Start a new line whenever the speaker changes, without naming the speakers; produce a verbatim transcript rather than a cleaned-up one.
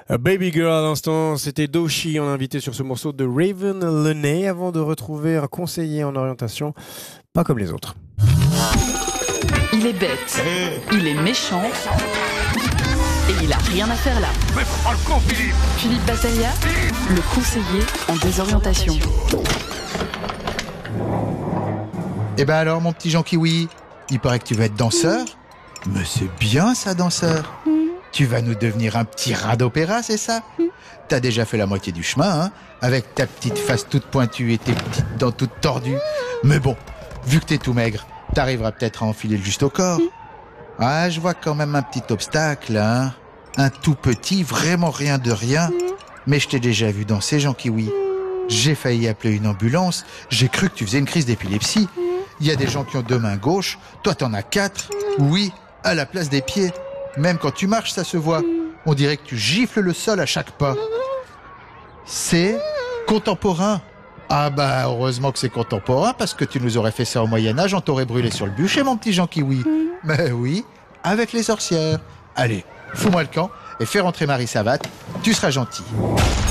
A Baby Girl à l'instant, c'était Doshi, on a invité sur ce morceau de Raven Lenay avant de retrouver un conseiller en orientation, pas comme les autres.
Il est bête, il est méchant et il a rien à faire là.
Mais prends le con, Philippe.
Philippe Battaglia, le conseiller en désorientation.
Eh ben alors, mon petit Jean Kiwi, il paraît que tu vas être danseur. Mais c'est bien ça, danseur. Tu vas nous devenir un petit rat d'opéra, c'est ça? T'as déjà fait la moitié du chemin, hein, avec ta petite face toute pointue et tes petites dents toutes tordues. Mais bon, vu que t'es tout maigre, t'arriveras peut-être à enfiler le juste au corps. Ah, je vois quand même un petit obstacle, hein. Un tout petit, vraiment rien de rien. Mais je t'ai déjà vu danser, Jean Kiwi. J'ai failli appeler une ambulance. J'ai cru que tu faisais une crise d'épilepsie. Il y a des gens qui ont deux mains gauches. Toi, t'en as quatre. Oui, à la place des pieds. Même quand tu marches, ça se voit. On dirait que tu gifles le sol à chaque pas. C'est contemporain. Ah bah, heureusement que c'est contemporain, parce que tu nous aurais fait ça au Moyen-Âge, on t'aurait brûlé sur le bûcher, mon petit Jean Kiwi. Mais oui, avec les sorcières. Allez, fous-moi le camp et fais rentrer Marie Savate, tu seras gentil.